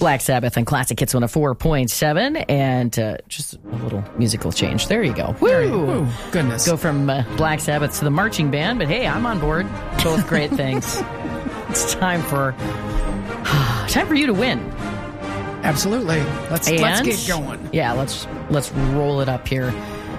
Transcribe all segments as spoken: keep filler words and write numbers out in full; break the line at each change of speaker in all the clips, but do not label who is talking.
Black Sabbath and Classic Hits one oh four point seven, and uh, just a little musical change. There you go. Woo!
There you, woo, goodness.
Go from uh, Black Sabbath to the marching band, but hey, I'm on board. Both great things. It's time for time for you to win.
Absolutely. Let's
and,
let's get going.
Yeah, let's let's roll it up here.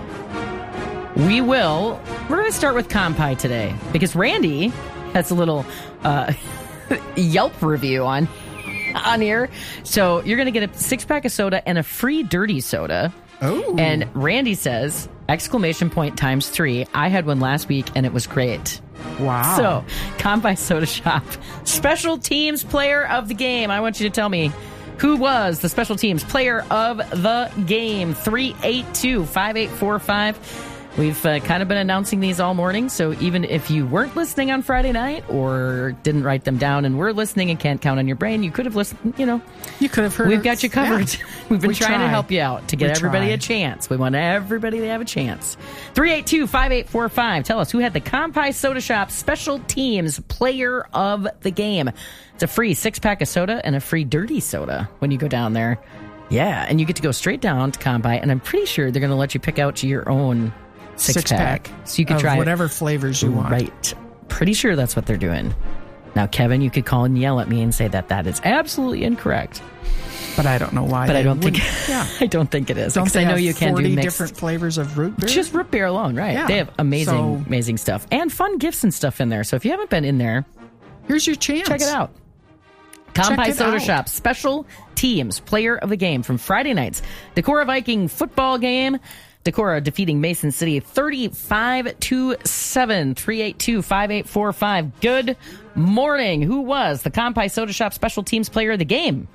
We will. We're going to start with Compai today because Randy has a little uh, Yelp review on. on here. So you're going to get a six-pack of soda and a free dirty soda.
Oh.
And Randy says, exclamation point times three. I had one last week, and it was great.
Wow.
So, Compai Soda Shop, special teams player of the game. I want you to tell me who was the special teams player of the game. three eight two, five eight four five. We've uh, kind of been announcing these all morning, so even if you weren't listening on Friday night or didn't write them down and were listening and can't count on your brain, you could have listened, you know.
You could have heard.
We've got you covered.
Yeah.
We've been
we
trying
try.
to help you out to get
we
everybody
try.
a chance. We want everybody to have a chance. three eight two, five eight four five. Tell us who had the Compai Soda Shop Special Teams Player of the Game. It's a free six-pack of soda and a free dirty soda when you go down there. Yeah, and you get to go straight down to Compai, and I'm pretty sure they're going to let you pick out your own Six,
Six
pack.
pack.
So you can
of
try
whatever
it.
flavors you want.
Right. Pretty sure that's what they're doing. Now, Kevin, you could call and yell at me and say that that is absolutely incorrect.
But I don't know why.
But I don't think
yeah.
I don't think it is.
Don't
because
they
I know
have
you can do
forty
mixed.
different flavors of root beer?
Just root beer alone, right?
Yeah.
They have amazing,
So-
amazing stuff and fun gifts and stuff in there. So if you haven't been in there,
Here's your chance.
check it out.
Check
Compai
it
Soda
out.
Shop Special Teams Player of the Game from Friday night's Decorah Viking football game. Decorah defeating Mason City thirty-five to seven. three eight two, five eight four five. Good morning. Who was the Compai Soda Shop Special Teams Player of the Game?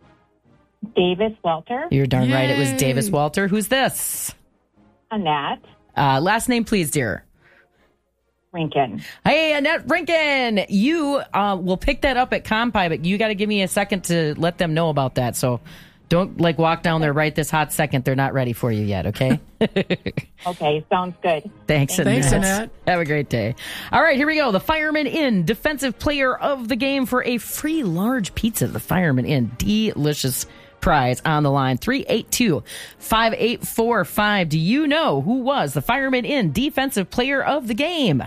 Davis Welter.
You're darn right. It was
Yay.
Davis Walter. Who's this?
Annette
Uh, last name, please, dear.
Rinkin.
Hey, Annette Rinkin. You uh, will pick that up at Compai, but you got to give me a second to let them know about that. So don't like walk down there right this hot second. They're not ready for you yet, okay?
Okay, sounds good.
Thanks, Annette.
Thanks, Annette.
Have a great day. All right, here we go. The Fireman Inn Defensive Player of the Game for a free large pizza. The Fireman Inn. Delicious prize on the line. three eight two, five eight four five. Do you know who was the Fireman Inn Defensive Player of the Game?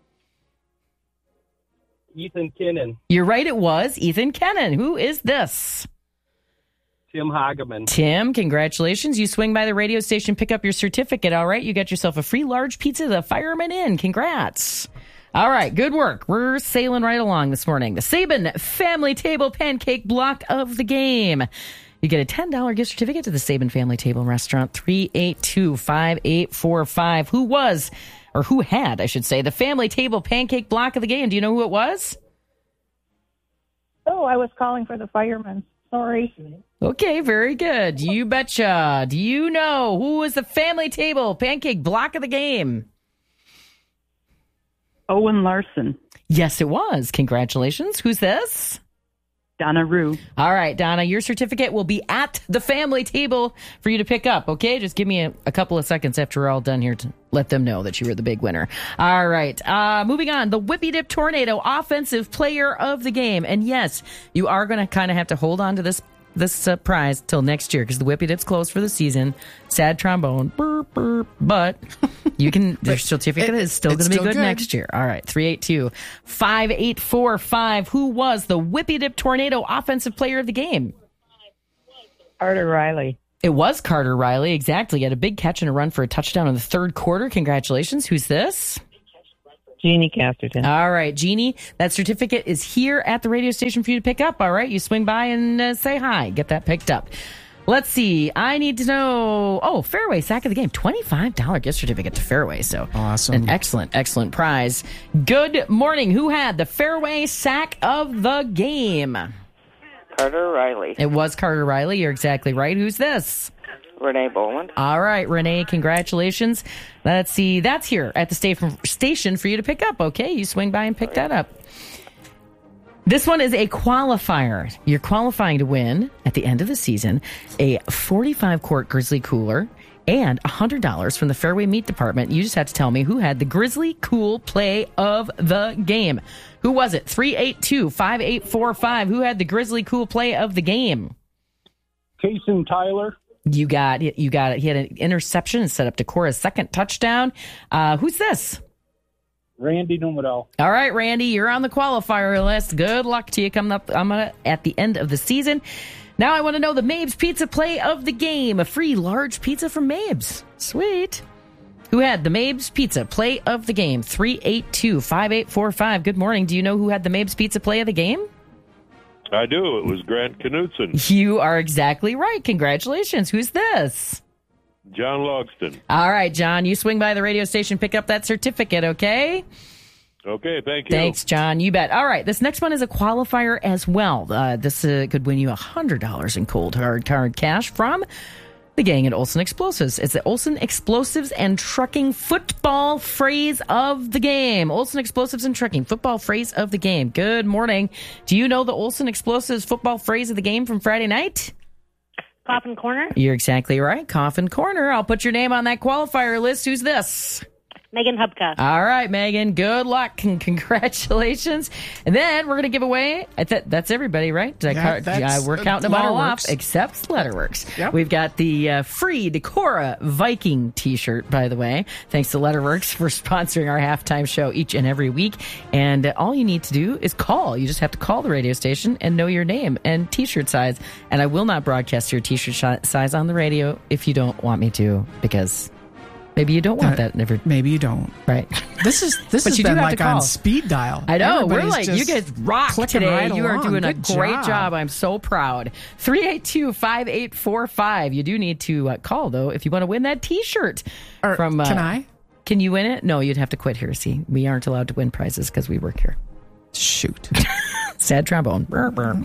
Ethan Kinnan,
You're right, it was Ethan Kennan. Who is this?
Tim Hageman.
Tim, congratulations. You swing by the radio station, pick up your certificate, all right? You got yourself a free large pizza, the Fireman Inn. Congrats. All right, good work. We're sailing right along this morning. The Sabin Family Table Pancake Block of the Game. You get a ten dollars gift certificate to the Sabin Family Table Restaurant, three eight two, five eight four five. Who was, or who had, I should say, the Family Table Pancake Block of the Game? Do you know who it was?
Oh, I was calling for the firemen. Sorry.
Okay, very good. You betcha. Do you know who was the Family Table Pancake Block of the Game?
Owen Larson.
Yes, it was. Congratulations. Who's this?
Donna Rue.
All right, Donna, your certificate will be at the family table for you to pick up, okay? Just give me a, a couple of seconds after we're all done here to let them know that you were the big winner. All right, uh, moving on. The Whippy Dip Tornado Offensive Player of the Game. And yes, you are going to kind of have to hold on to this this uh, prize till next year because the Whippy Dip's closed for the season. Sad trombone, burp, burp, but you can. Your certificate
it-
is still
it's
going to be
still
good,
good.
next year. All right, three eight two, five eight four five. Who was the Whippy Dip Tornado Offensive Player of the Game?
Carter Riley.
It was Carter Riley, exactly. He had a big catch and a run for a touchdown in the third quarter. Congratulations. Who's this?
Jeannie Casterton.
All right, Jeannie, that certificate is here at the radio station for you to pick up. All right, you swing by and uh, say hi. Get that picked up. Let's see. I need to know. Oh, Fairway Sack of the Game. twenty-five dollars gift certificate to Fairway. So
Awesome.
An excellent, excellent prize. Good morning. Who had the Fairway Sack of the Game?
Carter Riley.
It was Carter Riley. You're exactly right. Who's this?
Renee Boland.
All right, Renee, congratulations. Let's see. That's here at the sta- station for you to pick up. Okay, you swing by and pick that up. This one is a qualifier. You're qualifying to win, at the end of the season, a forty-five quart Grizzly cooler and one hundred dollars from the Fairway Meat Department. You just have to tell me who had the Grizzly Cool Play of the Game. Who was it? three eight two, five eight four five. Who had the Grizzly Cool Play of the Game?
Kason Tyler.
You got it. You got it. He had an interception and set up Decora's second touchdown. Uh, who's this?
Randy Numedal.
All right, Randy, you're on the qualifier list. Good luck to you coming up I'm gonna, at the end of the season. Now I want to know the Mabes Pizza play of the game. A free large pizza from Mabes. Sweet. Who had the Mabes Pizza play of the game? three eight two, five eight four five. Good morning. Do you know who had the Mabes Pizza play of the game?
I do. It was Grant Knutson.
You are exactly right. Congratulations. Who's this?
John Logston.
All right, John, you swing by the radio station, pick up that certificate, okay?
Okay, thank you.
Thanks, John. You bet. All right, this next one is a qualifier as well. Uh, this uh, could win you one hundred dollars in cold hard card cash from the gang at Olson Explosives. It's the Olson Explosives and Trucking football phrase of the game. Olson Explosives and Trucking football phrase of the game. Good morning. Do you know the Olson Explosives football phrase of the game from Friday night?
Coffin Corner.
You're exactly right. Coffin Corner. I'll put your name on that qualifier list. Who's this?
Megan Hubka.
All right, Megan. Good luck and congratulations. And then we're going to give away. I th- that's everybody, right? Did I
Yeah,
car-
that's,
yeah, we're
uh,
counting them all off,
Letterworks.
except Letterworks.
Yep.
We've got the uh, free Decora Viking T-shirt, by the way. Thanks to Letterworks for sponsoring our halftime show each and every week. And uh, all you need to do is call. You just have to call the radio station and know your name and T-shirt size. And I will not broadcast your T-shirt sh- size on the radio if you don't want me to, because maybe you don't want
Uh,
that. Never,
Maybe you don't.
right?
This is this
But
has
you do
been
have
like
to call.
on speed dial.
I know. We're
Everybody's
like, you
just
guys rock
clicking
today.
right
You are
along.
doing a
Good
great
job.
job. I'm so proud. three eight two, five eight four five. You do need to uh, call, though, if you want to win that T-shirt.
Or
from. Uh,
can I?
Can you win it? No, you'd have to quit here. See, we aren't allowed to win prizes because we work here.
Shoot.
Sad trombone. Brr, brr.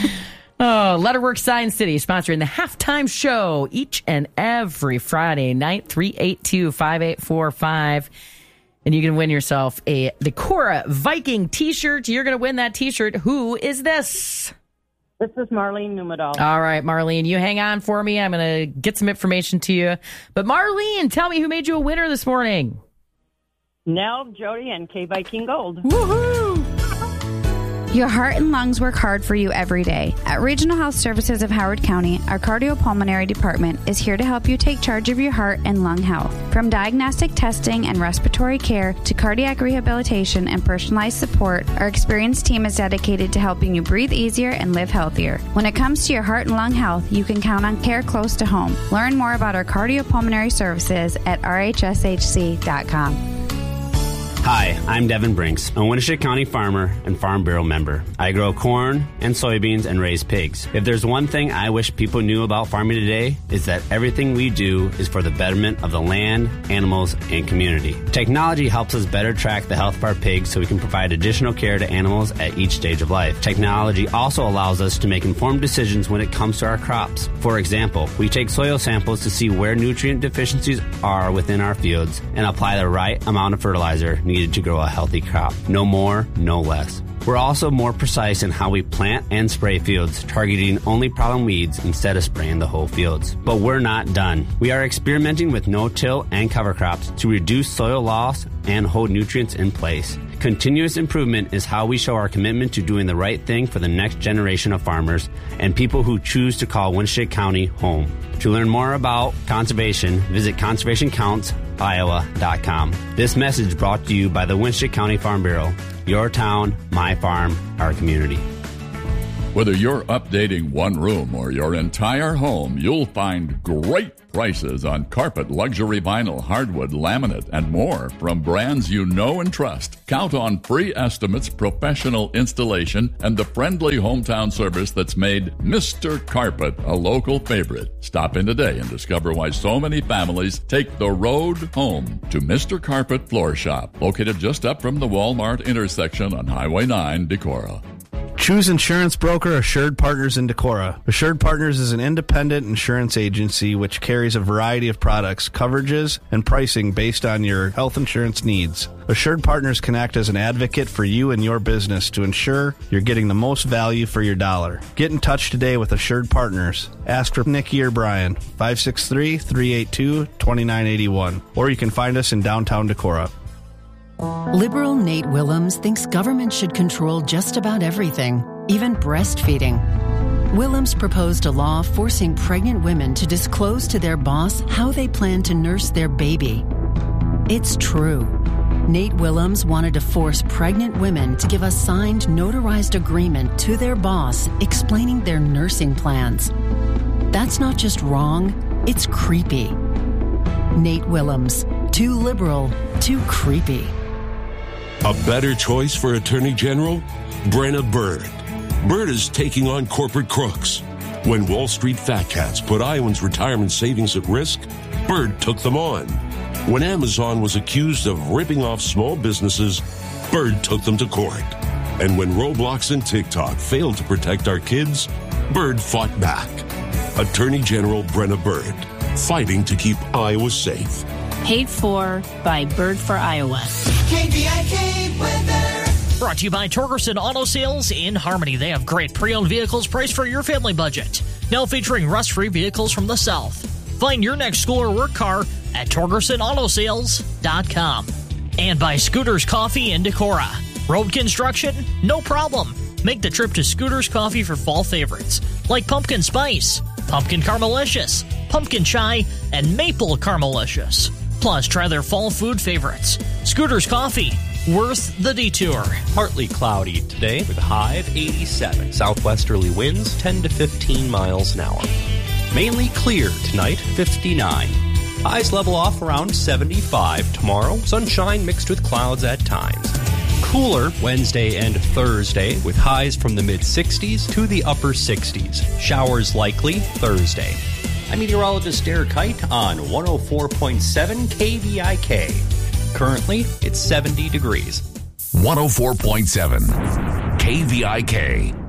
Oh, Letterworks Sign City sponsoring the halftime show each and every Friday night. three eight two, five eight four five. And you can win yourself a Decora Viking T-shirt. You're going to win that T-shirt. Who is this?
This is Marlene Numedal.
All right, Marlene, you hang on for me. I'm going to get some information to you. But Marlene, tell me who made you a winner this morning.
Nell, Jody, and K Viking Gold.
Woohoo!
Your heart and lungs work hard for you every day. At Regional Health Services of Howard County, our cardiopulmonary department is here to help you take charge of your heart and lung health. From diagnostic testing and respiratory care to cardiac rehabilitation and personalized support, our experienced team is dedicated to helping you breathe easier and live healthier. When it comes to your heart and lung health, you can count on care close to home. Learn more about our cardiopulmonary services at r h s h c dot com.
Hi, I'm Devin Brinks, a Winnebago County farmer and Farm Bureau member. I grow corn and soybeans and raise pigs. If there's one thing I wish people knew about farming today, is that everything we do is for the betterment of the land, animals, and community. Technology helps us better track the health of our pigs so we can provide additional care to animals at each stage of life. Technology also allows us to make informed decisions when it comes to our crops. For example, we take soil samples to see where nutrient deficiencies are within our fields and apply the right amount of fertilizer needed to grow a healthy crop. No more, no less. We're also more precise in how we plant and spray fields, targeting only problem weeds instead of spraying the whole fields. But we're not done. We are experimenting with no-till and cover crops to reduce soil loss and hold nutrients in place. Continuous improvement is how we show our commitment to doing the right thing for the next generation of farmers and people who choose to call Winnebago County home. To learn more about conservation, visit conservation counts iowa dot com. This message brought to you by the Winnebago County Farm Bureau. Your town, my farm, our community.
Whether you're updating one room or your entire home, you'll find great prices on carpet, luxury vinyl, hardwood, laminate, and more from brands you know and trust. Count on free estimates, professional installation, and the friendly hometown service that's made Mister Carpet a local favorite. Stop in today and discover why so many families take the road home to Mister Carpet Floor Shop, located just up from the Walmart intersection on Highway nine, Decorah.
Choose insurance broker Assured Partners in Decorah. Assured Partners is an independent insurance agency which carries a variety of products, coverages, and pricing based on your health insurance needs. Assured Partners can act as an advocate for you and your business to ensure you're getting the most value for your dollar. Get in touch today with Assured Partners. Ask for Nikki or Brian, five six three, three eight two, two nine eight one, or you can find us in downtown Decorah.
Liberal Nate Willems thinks government should control just about everything, even breastfeeding. Willems proposed a law forcing pregnant women to disclose to their boss how they plan to nurse their baby. It's true. Nate Willems wanted to force pregnant women to give a signed, notarized agreement to their boss explaining their nursing plans. That's not just wrong, it's creepy. Nate Willems. Too liberal, too creepy.
A better choice for Attorney General? Brenna Bird. Bird is taking on corporate crooks. When Wall Street fat cats put Iowans' retirement savings at risk, Bird took them on. When Amazon was accused of ripping off small businesses, Bird took them to court. And when Roblox and TikTok failed to protect our kids, Bird fought back. Attorney General Brenna Bird, fighting to keep Iowa safe.
Paid for by Bird for Iowa.
K V I K weather.
Brought to you by Torgerson Auto Sales in Harmony. They have great pre-owned vehicles priced for your family budget. Now featuring rust-free vehicles from the South. Find your next school or work car at Torgerson Auto Sales dot com. And by Scooters Coffee in Decorah. Road construction? No problem. Make the trip to Scooters Coffee for fall favorites like Pumpkin Spice, Pumpkin Caramelicious, Pumpkin Chai, and Maple Caramelicious. Plus, try their fall food favorites. Scooters Coffee, worth the detour.
Partly cloudy today with a high of eighty-seven. Southwesterly winds ten to fifteen miles an hour. Mainly clear tonight, fifty-nine. Highs level off around seventy-five tomorrow. Sunshine mixed with clouds at times. Cooler Wednesday and Thursday with highs from the mid-sixties to the upper sixties. Showers likely Thursday. I'm meteorologist Derek Kite on one oh four point seven K V I K. Currently, it's seventy degrees.
one oh four point seven K V I K.